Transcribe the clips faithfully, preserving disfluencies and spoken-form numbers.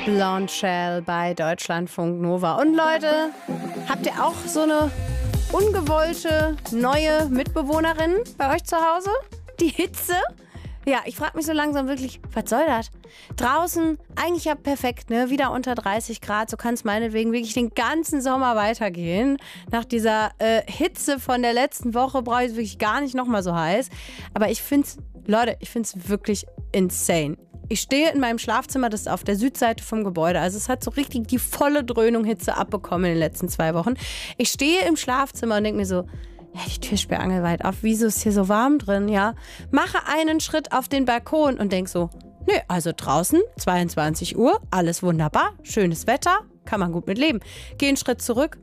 Blonde Shell bei Deutschlandfunk Nova. Und Leute, habt ihr auch so eine ungewollte neue Mitbewohnerin bei euch zu Hause? Die Hitze? Ja, ich frage mich so langsam wirklich, was soll das? Draußen, eigentlich ja perfekt, ne? Wieder unter dreißig Grad, so kann es meinetwegen wirklich den ganzen Sommer weitergehen. Nach dieser äh, Hitze von der letzten Woche brauche ich es wirklich gar nicht nochmal so heiß. Aber ich finde es, Leute, ich finde es wirklich insane. Ich stehe in meinem Schlafzimmer, das ist auf der Südseite vom Gebäude. Also es hat so richtig die volle Dröhnung Hitze abbekommen in den letzten zwei Wochen. Ich stehe im Schlafzimmer und denke mir so, ja, die Tür sperrt angelweit auf. Wieso ist hier so warm drin, ja? Mache einen Schritt auf den Balkon und denke so, nö, also draußen, zweiundzwanzig Uhr, alles wunderbar, schönes Wetter, kann man gut mit leben. Geh einen Schritt zurück.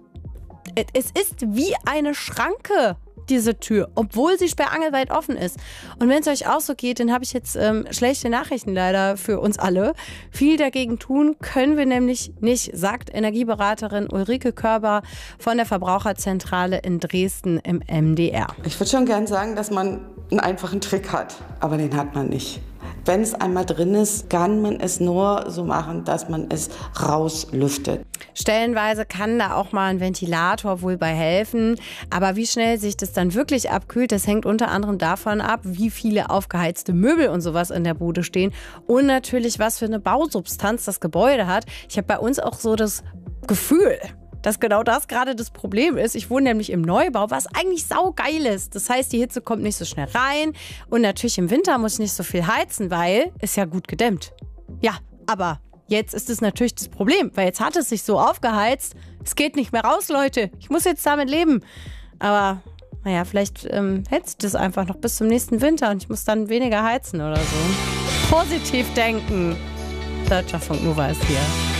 Es ist wie eine Schranke, diese Tür, obwohl sie sperrangelweit offen ist. Und wenn es euch auch so geht, dann habe ich jetzt ähm, schlechte Nachrichten leider für uns alle. Viel dagegen tun können wir nämlich nicht, sagt Energieberaterin Ulrike Körber von der Verbraucherzentrale in Dresden im M D R. Ich würde schon gern sagen, dass man einen einfachen Trick hat, aber den hat man nicht. Wenn es einmal drin ist, kann man es nur so machen, dass man es rauslüftet. Stellenweise kann da auch mal ein Ventilator wohl bei helfen. Aber wie schnell sich das dann wirklich abkühlt, das hängt unter anderem davon ab, wie viele aufgeheizte Möbel und sowas in der Bude stehen. Und natürlich, was für eine Bausubstanz das Gebäude hat. Ich habe bei uns auch so das Gefühl, dass genau das gerade das Problem ist. Ich wohne nämlich im Neubau, was eigentlich saugeil ist. Das heißt, die Hitze kommt nicht so schnell rein. Und natürlich im Winter muss ich nicht so viel heizen, weil ist ja gut gedämmt. Ja, aber jetzt ist es natürlich das Problem, weil jetzt hat es sich so aufgeheizt. Es geht nicht mehr raus, Leute. Ich muss jetzt damit leben. Aber naja, vielleicht ähm, hält sich das einfach noch bis zum nächsten Winter und ich muss dann weniger heizen oder so. Positiv denken. Deutschlandfunk Nova ist hier.